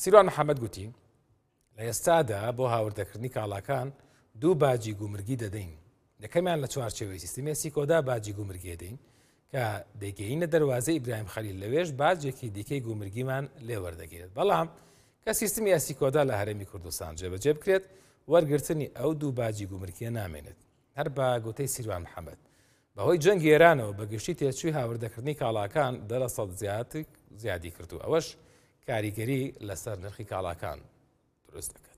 سیروان محەممەد گوتی لە ئێستادا بۆ هاوردەکردنی کاڵاکان دوو باجی گومرگی دەدەین یەکەمیان لە چوارچێوەی سیستمی سیکۆدا باجی گومرگی دەین کە دەیگەینە دەواازەی ئیبراهیم خەلیل لەوێش باجێکی دیکەی گومرگیمان لێوەردەگرێت بەڵام کە سیستمی سیکۆدا لە هەرێمی کوردستان جێبەجێ بکرێت وەرگرتنی ئەو دوو باجی گومرگیە نامێنێت هەر بە گوتەی سیروان محەممەد بەهۆی جەنگی ئێرانەوە بەگشتی تێچووی هاوردەکردنی کاڵاکان 10% زیادی کردو ئەوەش کاریگەری لەسەر نرخی کاڵاکان دروست دەکات.